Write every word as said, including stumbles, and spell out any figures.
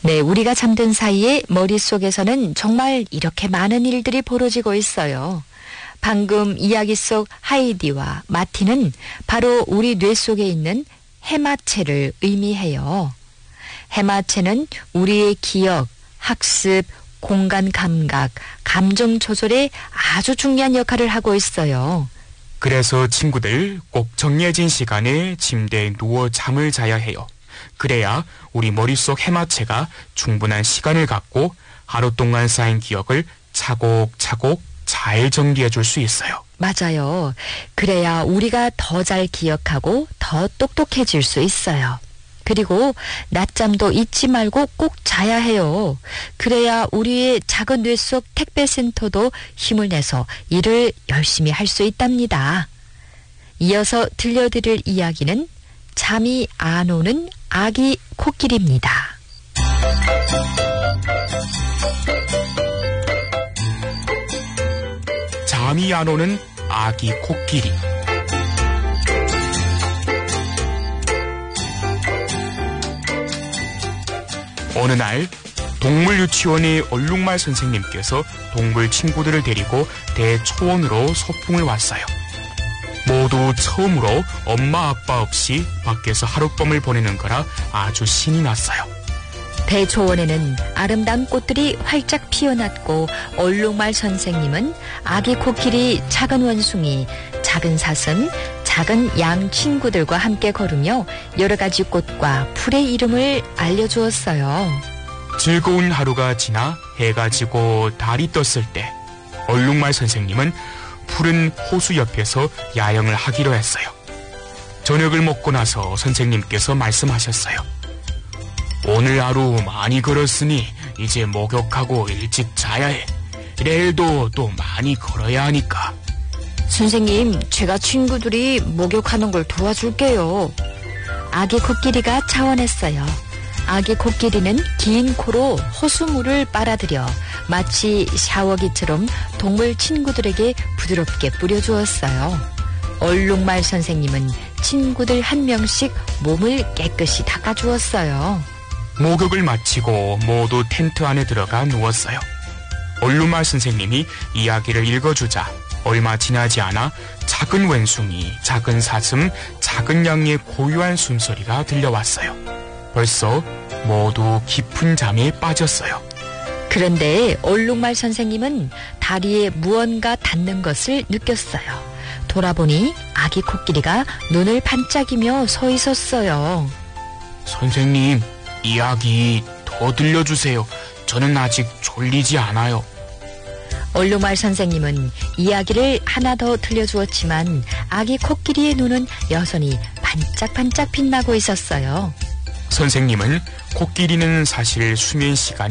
네, 우리가 잠든 사이에 머릿속에서는 정말 이렇게 많은 일들이 벌어지고 있어요. 방금 이야기 속 하이디와 마티는 바로 우리 뇌 속에 있는 해마체를 의미해요. 해마체는 우리의 기억, 학습, 공간 감각, 감정 조절에 아주 중요한 역할을 하고 있어요. 그래서 친구들 꼭 정해진 시간에 침대에 누워 잠을 자야 해요. 그래야 우리 머릿속 해마체가 충분한 시간을 갖고 하루 동안 쌓인 기억을 차곡차곡 잘 정리해 줄 수 있어요. 맞아요. 그래야 우리가 더 잘 기억하고 더 똑똑해질 수 있어요. 그리고 낮잠도 잊지 말고 꼭 자야 해요. 그래야 우리의 작은 뇌 속 택배센터도 힘을 내서 일을 열심히 할 수 있답니다. 이어서 들려드릴 이야기는 잠이 안 오는 아기 코끼리입니다. 잠이 안 오는 아기 코끼리. 어느 날 동물 유치원의 얼룩말 선생님께서 동물 친구들을 데리고 대초원으로 소풍을 왔어요. 모두 처음으로 엄마 아빠 없이 밖에서 하룻밤을 보내는 거라 아주 신이 났어요. 대초원에는 아름다운 꽃들이 활짝 피어났고 얼룩말 선생님은 아기 코끼리, 작은 원숭이, 작은 사슴, 작은 양 친구들과 함께 걸으며 여러 가지 꽃과 풀의 이름을 알려주었어요. 즐거운 하루가 지나 해가 지고 달이 떴을 때 얼룩말 선생님은 푸른 호수 옆에서 야영을 하기로 했어요. 저녁을 먹고 나서 선생님께서 말씀하셨어요. 오늘 하루 많이 걸었으니 이제 목욕하고 일찍 자야 해. 내일도 또 많이 걸어야 하니까. 선생님, 제가 친구들이 목욕하는 걸 도와줄게요. 아기 코끼리가 차원했어요. 아기 코끼리는 긴 코로 호수물을 빨아들여 마치 샤워기처럼 동물 친구들에게 부드럽게 뿌려주었어요. 얼룩말 선생님은 친구들 한 명씩 몸을 깨끗이 닦아주었어요. 목욕을 마치고 모두 텐트 안에 들어가 누웠어요. 얼룩말 선생님이 이야기를 읽어주자 얼마 지나지 않아 작은 원숭이, 작은 사슴, 작은 양의 고요한 숨소리가 들려왔어요. 벌써 모두 깊은 잠에 빠졌어요. 그런데 얼룩말 선생님은 다리에 무언가 닿는 것을 느꼈어요. 돌아보니 아기 코끼리가 눈을 반짝이며 서 있었어요. 선생님, 이야기 더 들려주세요. 저는 아직 졸리지 않아요. 얼룩말 선생님은 이야기를 하나 더 들려주었지만 아기 코끼리의 눈은 여전히 반짝반짝 빛나고 있었어요. 선생님은 코끼리는 사실 수면 시간이